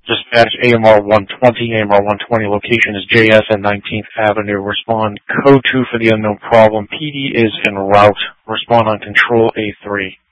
Dispatch AMR 120. AMR 120 location is JS and 19th Avenue. Respond code 2 for the unknown problem. PD is en route. Respond on control A3.